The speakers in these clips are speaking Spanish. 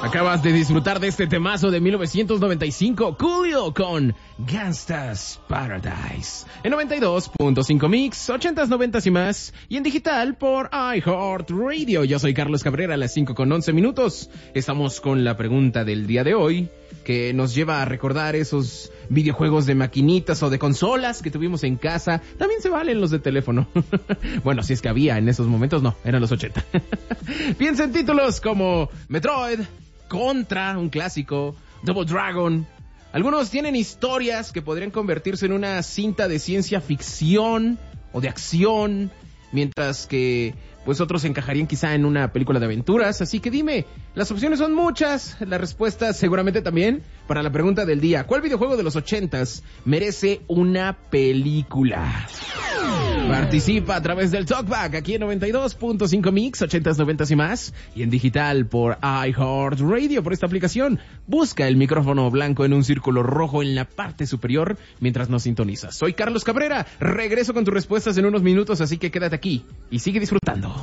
Acabas de disfrutar de este temazo de 1995, Coolio con Gangsta's Paradise. En 92.5 Mix, 80s, 90s y más. Y en digital por iHeartRadio. Yo soy Carlos Cabrera, a las 5:11. Estamos con la pregunta del día de hoy, que nos lleva a recordar esos videojuegos de maquinitas o de consolas que tuvimos en casa. También se valen los de teléfono. Bueno, si es que había en esos momentos, no, eran los 80. Piensa en títulos como Metroid, Contra, un clásico, Double Dragon. Algunos tienen historias que podrían convertirse en una cinta de ciencia ficción o de acción, mientras que pues otros encajarían quizá en una película de aventuras. Así que dime, las opciones son muchas, las respuestas seguramente también. Para la pregunta del día, ¿cuál videojuego de los 80s merece una película? Participa a través del Talkback aquí en 92.5 Mix, 80s, 90s y más. Y en digital por iHeartRadio, por esta aplicación. Busca el micrófono blanco en un círculo rojo en la parte superior mientras nos sintonizas. Soy Carlos Cabrera, regreso con tus respuestas en unos minutos, así que quédate aquí y sigue disfrutando.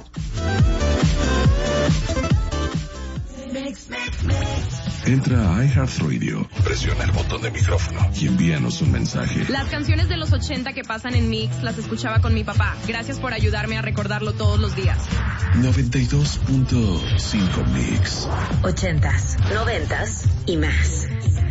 Entra a iHeartRadio, presiona el botón de micrófono y envíanos un mensaje. Las canciones de los 80 que pasan en Mix las escuchaba con mi papá. Gracias por ayudarme a recordarlo todos los días. 92.5 Mix. 80s, 90s y más.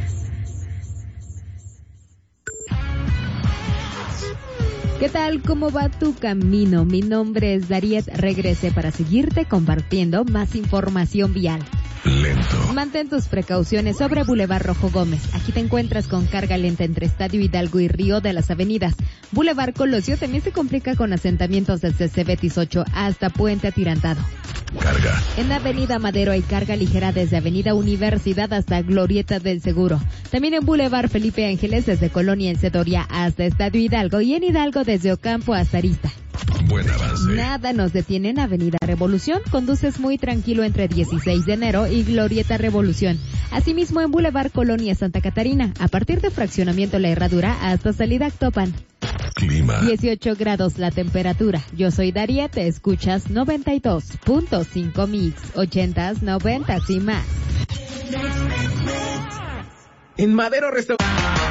¿Qué tal? ¿Cómo va tu camino? Mi nombre es Dariet. Regresé para seguirte compartiendo más información vial. Lento. Mantén tus precauciones sobre Boulevard Rojo Gómez. Aquí te encuentras con carga lenta entre Estadio Hidalgo y Río de las Avenidas. Boulevard Colosio también se complica con asentamientos desde Cebetis 8 hasta Puente Atirantado. Carga. En Avenida Madero hay carga ligera desde Avenida Universidad hasta Glorieta del Seguro. También en Boulevard Felipe Ángeles desde Colonia El Cedoria hasta Estadio Hidalgo y en Hidalgo desde Ocampo hasta Arista. Buen avance. Nada nos detiene en Avenida Revolución. Conduces muy tranquilo entre 16 de enero y Glorieta Revolución. Asimismo en Boulevard Colonia Santa Catarina, a partir de Fraccionamiento La Herradura hasta salida Actopan. Clima. 18 grados la temperatura. Yo soy Daria, te escuchas 92.5 Mix, 80s, 90s y más. En Madero Restaurante.